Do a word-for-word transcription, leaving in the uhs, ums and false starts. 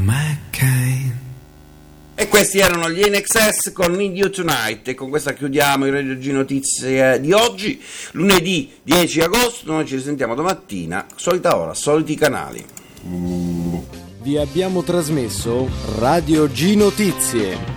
my kind. E questi erano gli N X S con Need You Tonight, e con questa chiudiamo il Radio G Notizie di oggi, lunedì dieci agosto. Noi ci risentiamo domattina, solita ora, soliti canali. Vi abbiamo trasmesso Radio G Notizie.